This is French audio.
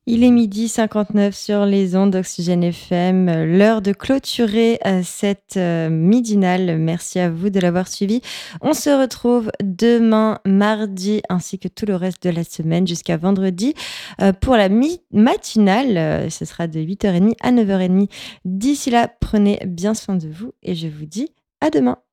Il est 12h59 sur les ondes d'Oxygène FM, l'heure de clôturer, cette, midinale. Merci à vous de l'avoir suivi. On se retrouve demain mardi ainsi que tout le reste de la semaine jusqu'à vendredi, pour la matinale, ce sera de 8h30 à 9h30. D'ici là, prenez bien soin de vous et je vous dis à demain.